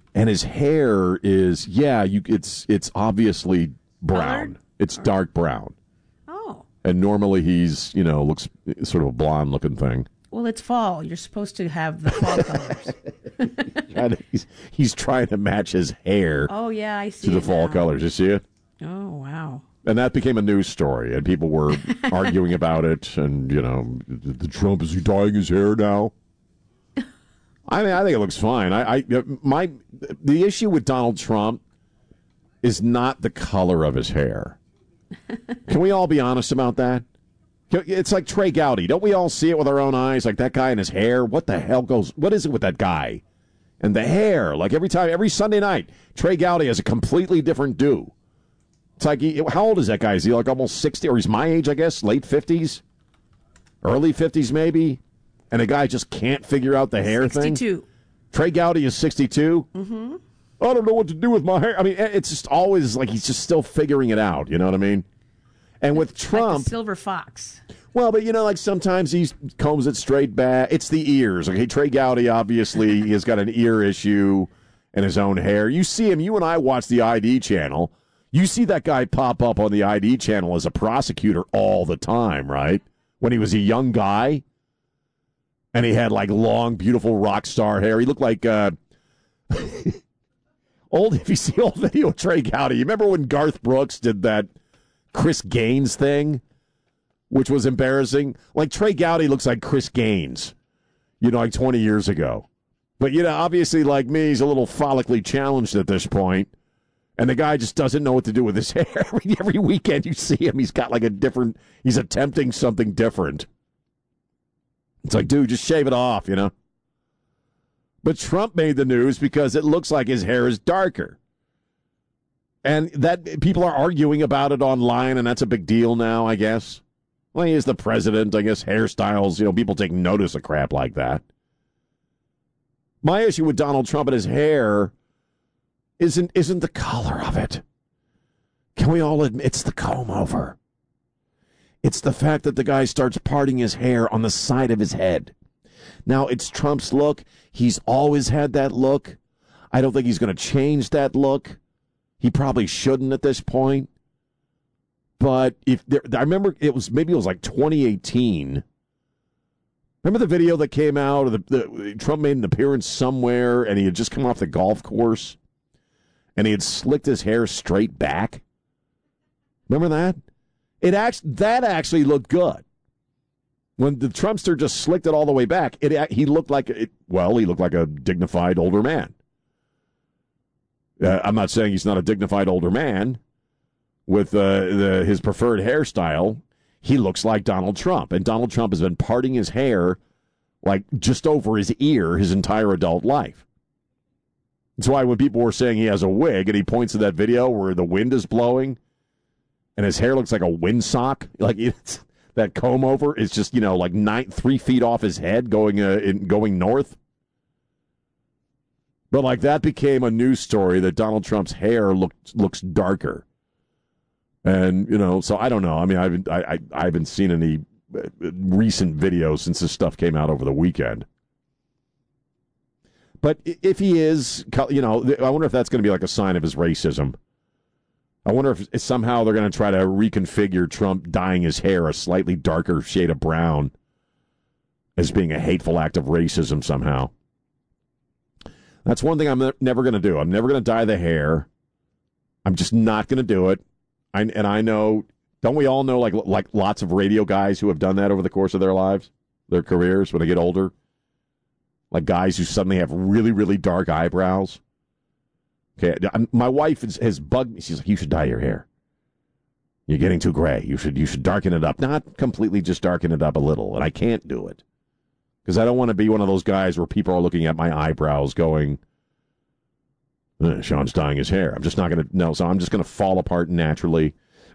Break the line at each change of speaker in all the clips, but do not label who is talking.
And his hair is, it's obviously brown.
Colored?
It's dark brown.
Oh.
And normally he's, looks sort of a blonde-looking thing.
Well, it's fall. You're supposed to have the fall colors.
He's trying to match his hair
Oh, yeah, I see
to the
it
fall
now.
colors. You see it?
Oh, wow.
And that became a news story, and people were arguing about it. And the Trump, is he dyeing his hair now? I mean, I think it looks fine. The issue with Donald Trump is not the color of his hair. Can we all be honest about that? It's like Trey Gowdy. Don't we all see it with our own eyes? Like that guy and his hair. What the hell what is it with that guy? And the hair. Like every Sunday night, Trey Gowdy has a completely different do. It's like, how old is that guy? Is he like almost 60? Or he's my age, I guess, late 50s? Early 50s, maybe? And a guy just can't figure out the hair
62.
thing? 62. Trey Gowdy is 62? Mm-hmm. I don't know what to do with my hair. I mean, it's just always like he's just still figuring it out. You know what I mean? And with Trump...
Like the silver fox.
Well, but like sometimes he combs it straight back. It's the ears. Okay, Trey Gowdy, obviously, he has got an ear issue and his own hair. You see him. You and I watch the ID channel. You see that guy pop up on the ID channel as a prosecutor all the time, right? When he was a young guy. And he had like long, beautiful rock star hair. He looked like if you see old video of Trey Gowdy, you remember when Garth Brooks did that Chris Gaines thing, which was embarrassing? Like Trey Gowdy looks like Chris Gaines, like 20 years ago. But, obviously like me, he's a little follically challenged at this point. And the guy just doesn't know what to do with his hair. Every weekend you see him, he's got like he's attempting something different. It's like, dude, just shave it off, But Trump made the news because it looks like his hair is darker. And that people are arguing about it online, and that's a big deal now, I guess. Well, he is the president. I guess hairstyles, people take notice of crap like that. My issue with Donald Trump and his hair isn't the color of it. Can we all admit it's the comb over? It's the fact that the guy starts parting his hair on the side of his head. Now, it's Trump's look. He's always had that look. I don't think he's going to change that look. He probably shouldn't at this point. But I remember it was like 2018. Remember the video that came out of Trump made an appearance somewhere and he had just come off the golf course and he had slicked his hair straight back? Remember that? That actually looked good. When the Trumpster just slicked it all the way back, he looked like a dignified older man. I'm not saying he's not a dignified older man with his preferred hairstyle. He looks like Donald Trump, and Donald Trump has been parting his hair like just over his ear his entire adult life. That's why when people were saying he has a wig, and he points to that video where the wind is blowing, and his hair looks like a windsock, like that comb over is just 3 feet off his head going north. But like that became a news story that Donald Trump's hair looks darker, and so I don't know. I mean, I haven't seen any recent videos since this stuff came out over the weekend. But if he is, I wonder if that's going to be like a sign of his racism. I wonder if somehow they're going to try to reconfigure Trump dyeing his hair a slightly darker shade of brown as being a hateful act of racism somehow. That's one thing I'm never going to do. I'm never going to dye the hair. I'm just not going to do it. I know, don't we all know like lots of radio guys who have done that over the course of their lives, their careers when they get older? Like guys who suddenly have really, really dark eyebrows. Okay, my wife has bugged me. She's like, you should dye your hair. You're getting too gray. You should darken it up. Not completely, just darken it up a little. And I can't do it. Because I don't want to be one of those guys where people are looking at my eyebrows going, Sean's dyeing his hair. I'm just not going to, no, so I'm just going to fall apart naturally.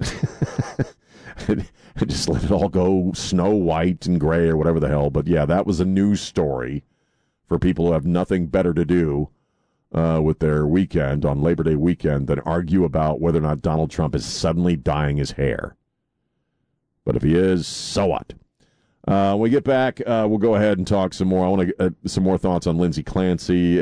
Just let it all go snow white and gray or whatever the hell. But yeah, that was a news story for people who have nothing better to do with their weekend on Labor Day weekend than argue about whether or not Donald Trump is suddenly dyeing his hair. But if he is, so what? When we get back, we'll go ahead and talk some more. I want to get some more thoughts on Lindsey Clancy.